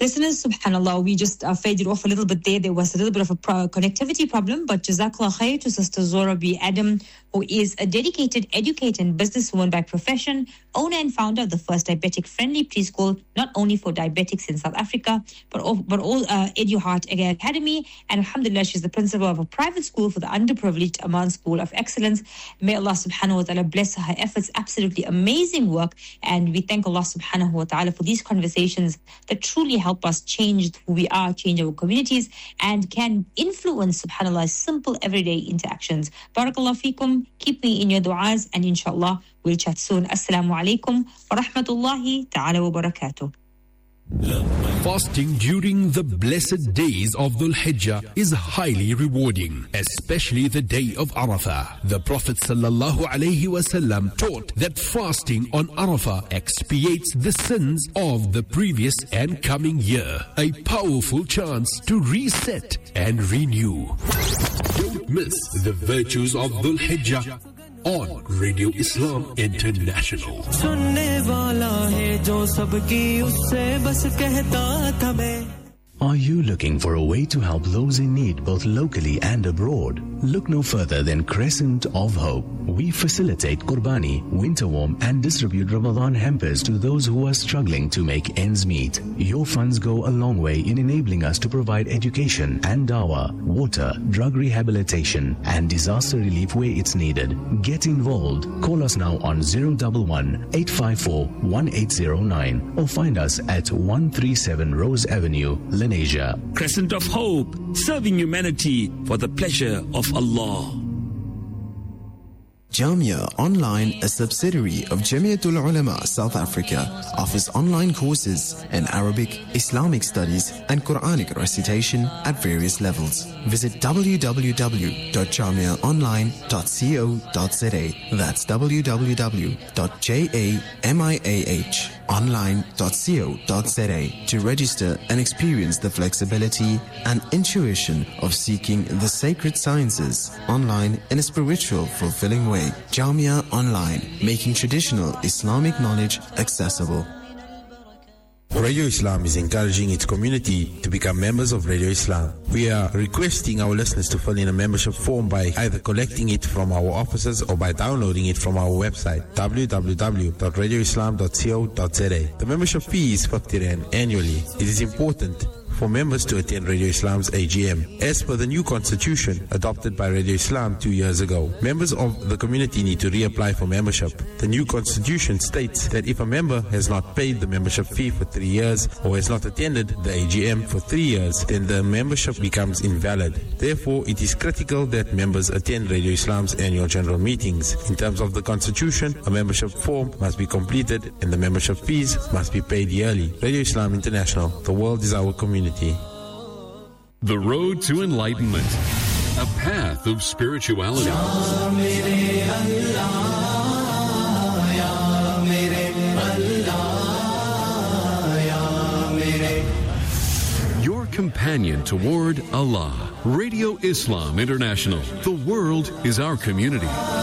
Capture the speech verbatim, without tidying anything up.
Listeners, subhanAllah, we just uh, faded off a little bit there. There was a little bit of a pro- connectivity problem, but Jazakallah khair to Sister Zora B. Adam, who is a dedicated educator and businesswoman by profession, owner and founder of the first diabetic-friendly preschool, not only for diabetics in South Africa, but all, but all uh, EduHeart Academy. And alhamdulillah, she's the principal of a private school for the underprivileged Aman School of Excellence. May Allah subhanahu wa ta'ala bless her efforts. Absolutely amazing work. And we thank Allah subhanahu wa ta'ala for these conversations that truly help us change who we are, change our communities, and can influence, subhanAllah, simple everyday interactions. Barakallah feekum. Keep me in your du'as, and inshallah, we'll chat soon. Assalamu alaikum wa rahmatullahi ta'ala wa barakatuh. Fasting during the blessed days of Dhul Hijjah is highly rewarding, especially the day of Arafah. The Prophet sallallahu alaihi wasallam taught that fasting on Arafah expiates the sins of the previous and coming year, a powerful chance to reset and renew. Don't miss the virtues of Dhul Hijjah on Radio Islam International. Are you looking for a way to help those in need both locally and abroad? Look no further than Crescent of Hope. We facilitate Qurbani, winter warm, and distribute Ramadan hampers to those who are struggling to make ends meet. Your funds go a long way in enabling us to provide education and dawah, water, drug rehabilitation, and disaster relief where it's needed. Get involved. Call us now on zero one one, eight five four, one eight zero nine or find us at one thirty-seven Rose Avenue, Lenasia. Crescent of Hope, serving humanity for the pleasure of Allah. Jamia Online, a subsidiary of Jamiatul Ulama South Africa, offers online courses in Arabic, Islamic studies, and Quranic recitation at various levels. Visit w w w dot jamia online dot co dot z a. That's w w w dot jamia online dot co dot z a to register and experience the flexibility and intuition of seeking the sacred sciences online in a spiritual, fulfilling way. Jamia Online, making traditional Islamic knowledge accessible. Radio Islam is encouraging its community to become members of Radio Islam. We are requesting our listeners to fill in a membership form by either collecting it from our offices or by downloading it from our website w w w dot radio islam dot co dot z a. The membership fee is fifty rand annually. It is important for members to attend Radio Islam's A G M. As per the new constitution adopted by Radio Islam two years ago, members of the community need to reapply for membership. The new constitution states that if a member has not paid the membership fee for three years or has not attended the A G M for three years, then the membership becomes invalid. Therefore, it is critical that members attend Radio Islam's annual general meetings. In terms of the constitution, a membership form must be completed and the membership fees must be paid yearly. Radio Islam International, the world is our community. The road to enlightenment, a path of spirituality. Your companion toward Allah. Radio Islam International. The world is our community.